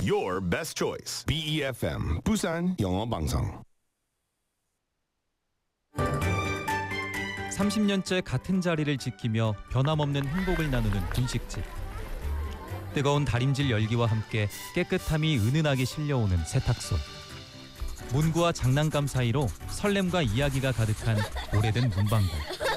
your best choice. BEFM 부산 영어 방송. 30년째 같은 자리를 지키며 변함없는 행복을 나누는 분식집. 뜨거운 다림질 열기와 함께 깨끗함이 은은하게 실려오는 세탁소. 문구와 장난감 사이로 설렘과 이야기가 가득한 오래된 문방구.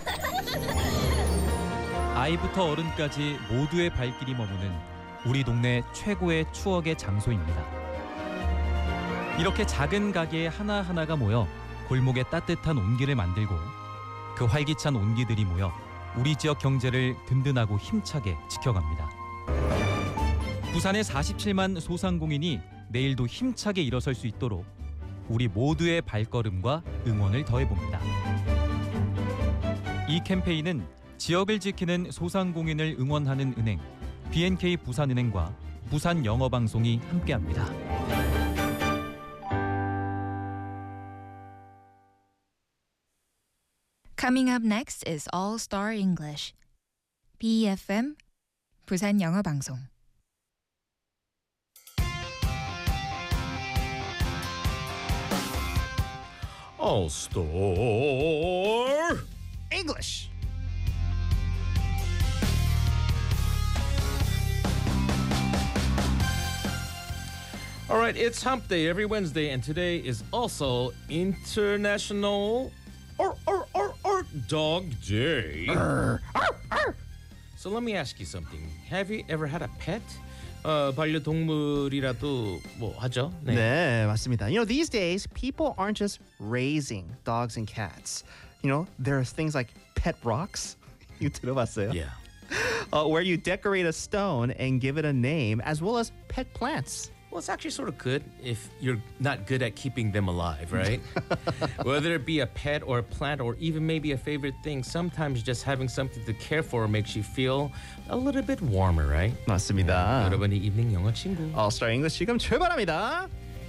아이부터 어른까지 모두의 발길이 머무는 우리 동네 최고의 추억의 장소입니다. 이렇게 작은 가게 하나하나가 모여 골목에 따뜻한 온기를 만들고 그 활기찬 온기들이 모여 우리 지역 경제를 든든하고 힘차게 지켜갑니다. 부산의 47만 소상공인이 내일도 힘차게 일어설 수 있도록 우리 모두의 발걸음과 응원을 더해봅니다. 이 캠페인은 지역을 지키는 소상공인을 응원하는 은행 B&K 부산은행과 부산영어방송이 함께합니다. Coming up next is All Star English. BEFM 부산 영어 방송. All Star English. All right, it's Hump Day every Wednesday, and today is also International Dog Day. So let me ask you something. Have you ever had a pet? 반려동물이라도 뭐 하죠? 네. 네, 맞습니다. You know, these days, people aren't just raising dogs and cats. You know, there's things like pet rocks. You 들어봤어요? Yeah. Where you decorate a stone and give it a name, as well as pet plants. Well, it's actually sort of good if you're not good at keeping them alive, right? Whether it be a pet or a plant or even maybe a favorite thing, sometimes just having something to care for makes you feel a little bit warmer, right? 맞습니다. 여러분의 이브닝 영어 친구. All Star English 지금 출발합니다.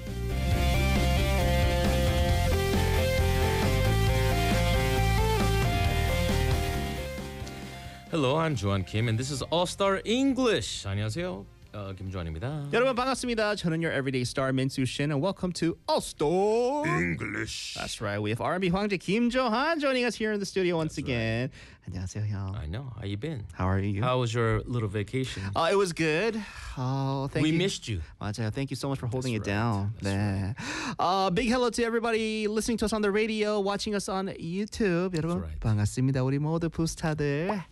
Hello, I'm Joan Kim, and this is All Star English. 안녕하세요. 김주환입니다. 여러분 반갑습니다. 저는 your everyday star 민수 Shin, and welcome to All Star English. That's right. We have R&B 황제 김조한 joining us here in the studio once again. 안녕하세요, 형. I know. How you been? How are you? How was your little vacation? It was good. Oh, thank We you. missed you. 맞아요. Thank you so much for holding That's it down. right. 네. Big hello to everybody listening to us on the radio, watching us on YouTube. 여러분 right. 반갑습니다. 우리 모두 부스타들.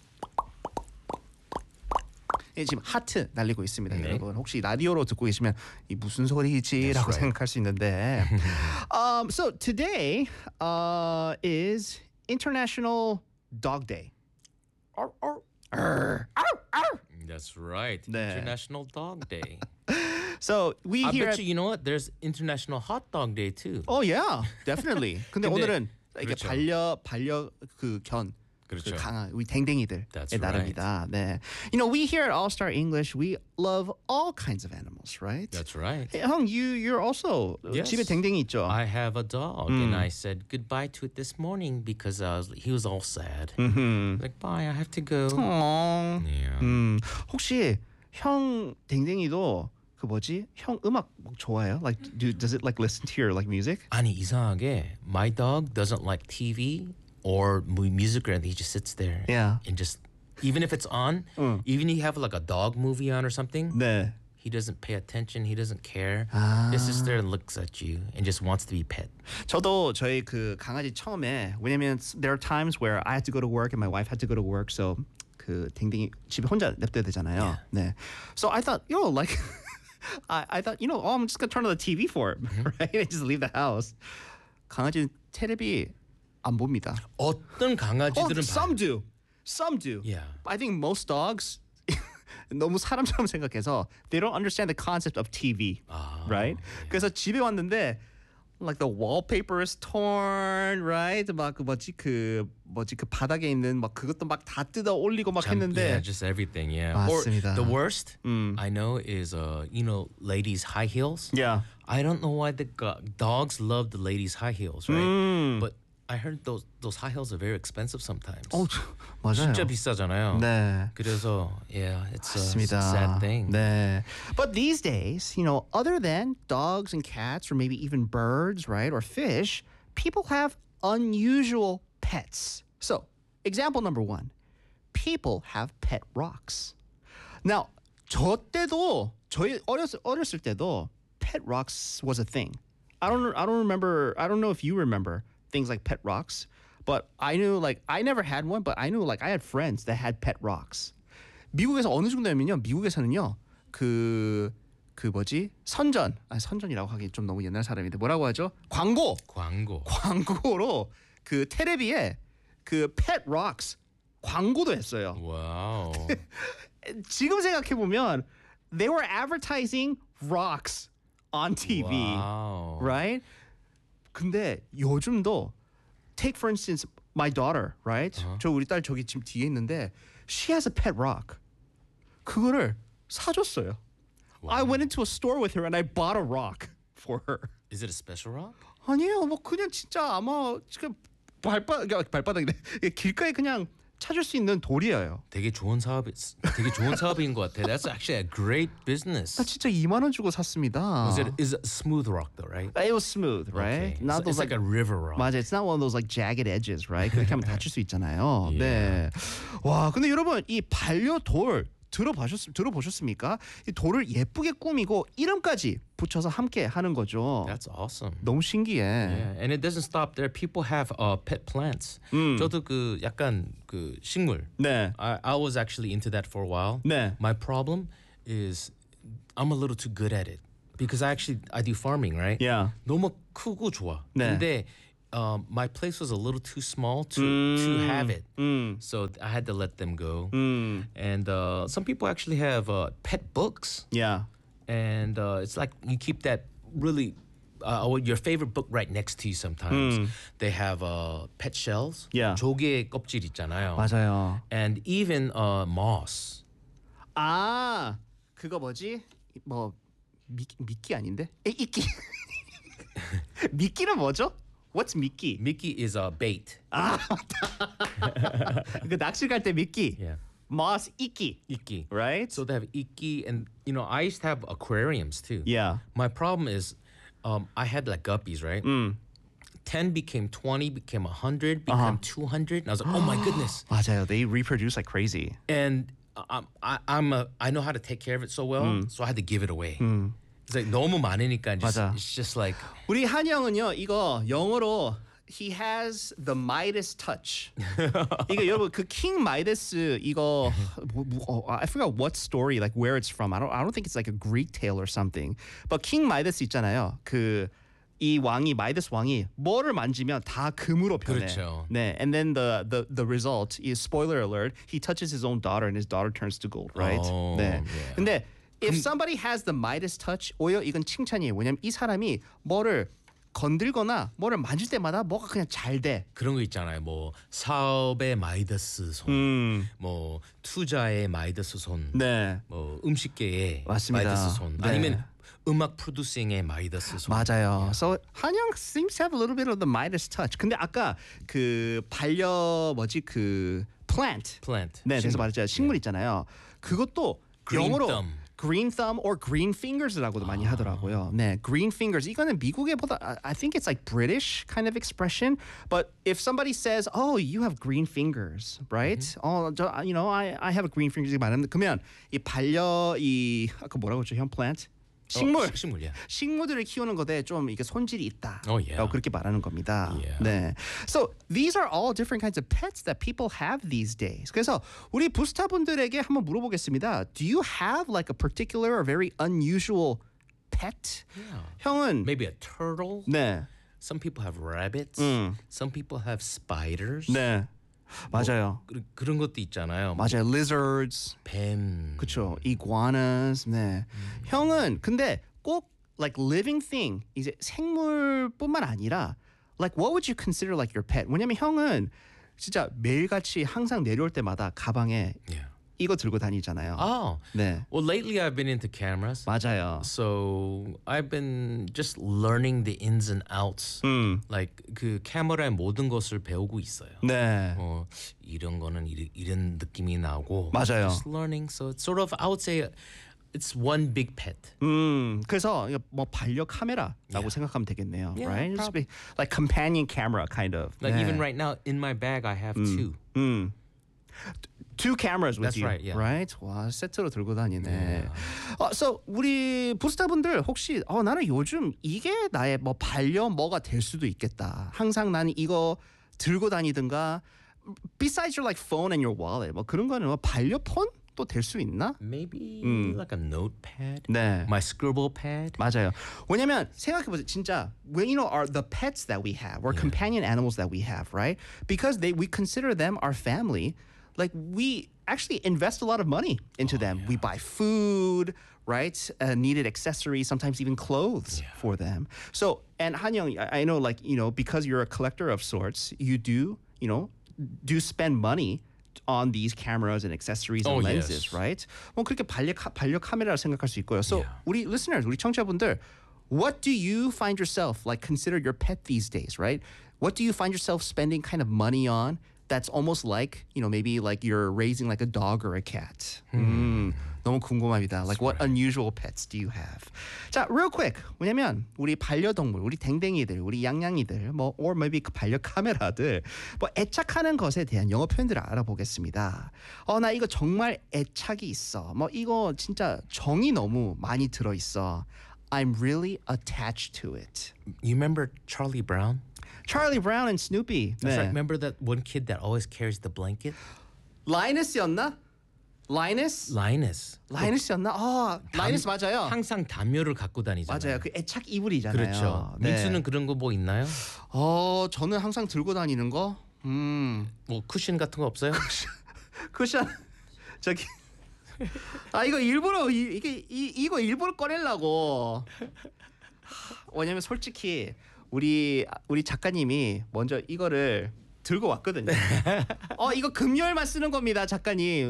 예, 지금 하트 날리고 있습니다. 네. 여러분 혹시 라디오로 듣고 계시면 이 무슨 소리지라고 right. 생각할 수 있는데. So today is International Dog Day. That's right. 네. International Dog Day. So we I here bet at you know what? There's International Hot Dog Day too. Oh yeah, definitely. 근데 오늘은 이게 그렇죠. 반려 그 견. 그렇죠. 그 강한 우리 댕댕이들의 That's 나라입니다. 네. You know, we here at All Star English, we love all kinds of animals, right? That's right. Hey, 형, you're also Yes. 집에 댕댕이 있죠? I have a dog, and I said goodbye to it this morning because he was all sad. Like, bye, I have to go. 어. Yeah. 혹시 형 댕댕이도 그 뭐지? 형 음악 좋아해요? Like, does it like listen to your like music? 아니 이상하게 my dog doesn't like TV or music or anything. He just sits there. Yeah. And just even if it's on, even if you have like a dog movie on or something. 네. He doesn't pay attention. He doesn't care. Just sits there and looks at you and just wants to be pet. 저도 저희 그 강아지 처음에 왜냐면 there are times where I had to go to work and my wife had to go to work, so 그 댕댕이 집에 혼자 냅둬야 되잖아요. 네. So I thought, like I thought, I'm just gonna turn on the TV for him, right? And just leave the house. 강아지는 테레비 안 봅니다. 어떤 강아지들은 some do. Some do. Yeah. I think most dogs 너무 사람처럼 생각해서 they don't understand the concept of TV, right? 그래서 집에 왔는데 like the wallpaper is torn, right? 막 그 그 바닥에 있는 막 그것도 막 다 뜯어 올리고 막 했는데 yeah, just everything, yeah. 맞습니다. Or the worst I know is ladies' high heels. Yeah. I don't know why the dogs love the ladies' high heels, right? But I heard those high heels are very expensive sometimes. 맞아요. 진짜 비싸잖아요. 네. 그래서 yeah, it's a 맞습니다. sad thing. 네. But these days, other than dogs and cats or maybe even birds, right, or fish, people have unusual pets. So, example number 1. People have pet rocks. Now, 저희 어렸을 때도 pet rocks was a thing. I don't know if you remember things like pet rocks, but I knew I never had one, but I knew I had friends that had pet rocks. 미국에서 어느 정도냐면요. 미국에서는요. 그 뭐지? 선전이라고 하기 좀 너무 옛날 사람인데 뭐라고 하죠? 광고로 그 텔레비에 그 pet rocks 광고도 했어요. Wow. 지금 생각해 보면 they were advertising rocks on TV. Wow. Right? 근데 요즘도 take for instance my daughter, right? 저 우리 딸 저기 지금 뒤에 있는데 she has a pet rock. 그거를 사줬어요. Wow. I went into a store with her and I bought a rock for her. Is it a special rock? 아니에요. 뭐 그냥 진짜 아마 지금 발바닥이래. 길가에 그냥 찾을 수 있는 돌이에요. 되게 좋은 사업인 것 같아. That's actually a great business. 나 진짜 2만 원 주고 샀습니다. Is it smooth rock though, right? It was smooth, right? Okay. Not It's those like a river rock. 맞아, it's not one of those jagged edges, right? 그렇게 하면 다칠 수 있잖아요. Yeah. 네. 와, 근데 여러분 이 반려돌 들어보셨습니까? 이 돌을 예쁘게 꾸미고 이름까지 붙여서 함께 하는 거죠. That's awesome. 너무 신기해. Yeah, and it doesn't stop there. People have pet plants. 저도 그 약간 그 식물. 네. I was actually into that for a while. 네. My problem is I'm a little too good at it because I do farming, right? Yeah. 너무 크고 좋아. 네. 근데 my place was a little too small to have it. So I had to let them go. And some people actually have pet books. Yeah. And it's like you keep that really your favorite book right next to you sometimes. They have pet shells. Yeah. 조개 껍질 있잖아요. 맞아요. And even moss. 아, 그거 뭐지? 뭐 미끼 아닌데? 이끼. 미끼는 뭐죠? What's 미끼? Mickey is a bait. 그 낚시 갈 때 미끼. Yeah. Moss 이끼. Iki. Right? So they have iki, and I used to have aquariums too. Yeah. My problem is, I had like guppies, right? 10 became 20, became 100, became 200, and I was like, oh my goodness. 맞아요. They reproduce like crazy. And I know how to take care of it so well, so I had to give it away. It's like 너무 많으니까 맞아. it's just like 우리 한영은요 이거 영어로 he has the Midas touch. 이거 여러분 그 킹 마이다스 이거 I forgot what story like where it's from. I don't think it's like a Greek tale or something. But 킹 마이다스 있잖아요. 그 이 왕이 마이다스 왕이 뭐를 만지면 다 금으로 변해. 그렇죠. 네, and then the result is spoiler alert. He touches his own daughter and his daughter turns to gold, right? Oh, 네. yeah. 근데 if somebody has the Midas touch, 오히려 이건 칭찬이에요. 왜냐면 이 사람이 뭐를 건들거나 뭐를 만질 때마다 뭐가 그냥 잘 돼. 그런 거 있잖아요. 뭐 사업의 마이더스 손, 뭐 투자의 마이더스 손, 네. 뭐 음식계의 맞습니다. 마이더스 손, 네. 아니면 음악 프로듀싱의 마이더스 손. 맞아요. So 한영 seems to have a little bit of the Midas touch. 근데 아까 그 그 plant. 네, 그래서 말했잖아요. 식물 있잖아요. 그것도 Green 영어로 thumb. green thumb or green fingers라고도 많이 하더라고요. 네, green fingers. 이거는 미국에보다 I think it's like British kind of expression. But if somebody says, "Oh, you have green fingers," right? I have a green fingers. 말하는데 그러면 이 아까 뭐라고 했죠? 형 plant. 식물. 식물이야. 식물들을 키우는 것에 좀 이게 손질이 있다. Oh, yeah. 그렇게 말하는 겁니다. Yeah. 네. So these are all different kinds of pets that people have these days. 그래서 우리 부스타분들에게 한번 물어보겠습니다. Do you have like a particular or very unusual pet? Yeah. 형은 Maybe a turtle. 네. Some people have rabbits. Some people have spiders. 네. 맞아요. 그런 것도 있잖아요. 맞아요. Lizards. 뱀. 그렇죠. Iguanas. 네. 형은 근데 꼭 like living thing 이제 생물뿐만 아니라 like what would you consider like your pet? 왜냐면 형은 진짜 매일같이 항상 내려올 때마다 가방에 Yeah. 이거 들고 다니잖아요. Oh, 네, well, lately I've been into cameras. 맞아요. So I've been just learning the ins and outs. Like 그 카메라의 모든 것을 배우고 있어요. 네, 이런 거는 이런 느낌이 나고. 맞아요. Just learning. So it's sort of I would say it's one big pet. 그래서 이거 뭐 반려 카메라라고 생각하면 되겠네요, Yeah, right? It's like companion camera kind of. Like 네. even right now in my bag I have two. Two cameras with That's you, right, yeah. right? 와 세트로 들고 다니네. So 우리 부스타분들 혹시 나는 요즘 이게 나의 뭐 반려 뭐가 될 수도 있겠다. 항상 나는 이거 들고 다니든가. Besides your like phone and your wallet, 뭐 그런 거는 뭐 반려폰 또 될 수 있나? Maybe like a notepad. 네. My scribble pad. 맞아요. 왜냐면 생각해보세요. 진짜 when you know the pets that we have or companion animals that we have, right? Because we consider them our family. Like we actually invest a lot of money into them. We buy food, right? Needed accessories, sometimes even clothes for them. So and Han-young, I know like because you're a collector of sorts, you do spend money on these cameras and accessories and lenses, yes. right? 뭐 그렇게 반려 카메라를 생각할 수 있고요. So 우리 listeners, 우리 청취자분들, what do you find yourself like consider your pet these days, right? What do you find yourself spending kind of money on that's almost like, maybe like you're raising like a dog or a cat? 너무 궁금합니다. Like what unusual pets do you have? 자, real quick. 왜냐면 우리 반려동물, 우리 댕댕이들, 우리 양양이들, 뭐 or maybe 반려 카메라들, 뭐 애착하는 것에 대한 영어 표현들을 알아보겠습니다. 나 이거 정말 애착이 있어. 뭐 이거 진짜 정이 너무 많이 들어 있어. I'm really attached to it. You remember Charlie Brown? Charlie Brown and Snoopy. That's right. 네. Remember that one kid that always carries the blanket? 라이너스였나? Linus? 라이너스였나? 라이너스 맞아요. 항상 담요를 갖고 다니잖아요. 맞아요. 그 애착 이불이잖아요. 그렇죠. 네. 민수는 그런 거 뭐 있나요? 저는 항상 들고 다니는 거. 뭐 쿠션 같은 거 없어요? 쿠션 저기 이거 일부러 이거 일부러 꺼내려고. 왜냐면 솔직히 우리 작가님이 먼저 이거를 들고 왔거든요. 이거 금요일만 쓰는 겁니다, 작가님.